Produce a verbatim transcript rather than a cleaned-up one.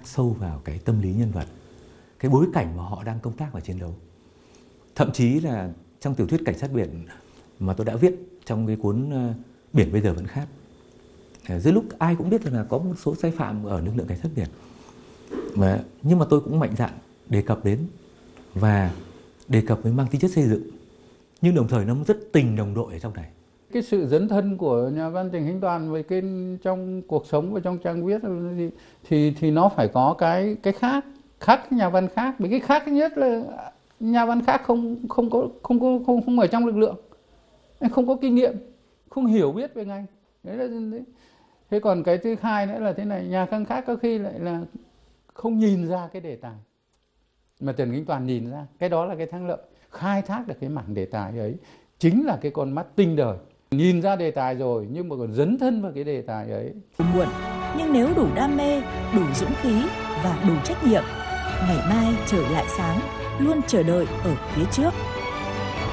sâu vào cái tâm lý nhân vật, cái bối cảnh mà họ đang công tác và chiến đấu. Thậm chí là trong tiểu thuyết Cảnh sát biển mà tôi đã viết trong cái cuốn Biển Bây Giờ Vẫn Khát, dưới lúc ai cũng biết rằng là có một số sai phạm ở lực lượng cảnh sát biển, mà nhưng mà tôi cũng mạnh dạn đề cập đến và đề cập với mang tính chất xây dựng, nhưng đồng thời nó rất tình đồng đội ở trong này. Cái sự dấn thân của nhà văn Trần Khánh Toàn với cái trong cuộc sống và trong trang viết thì thì, thì nó phải có cái cái khác khác nhà văn khác. Vì cái khác nhất là nhà văn khác không không có không có không không ở trong lực lượng, không có kinh nghiệm, không hiểu biết về ngành. Đấy là đấy. Thế còn cái thứ hai nữa là thế này, nhà văn khác có khi lại là không nhìn ra cái đề tài mà Trần Khánh Toàn nhìn ra. Cái đó là cái thắng lợi, khai thác được cái mảng đề tài ấy chính là cái con mắt tinh đời. Nhìn ra đề tài rồi nhưng mà còn dấn thân vào cái đề tài ấy. Muộn, nhưng nếu đủ đam mê, đủ dũng khí và đủ trách nhiệm, ngày mai trời lại sáng, luôn chờ đợi ở phía trước.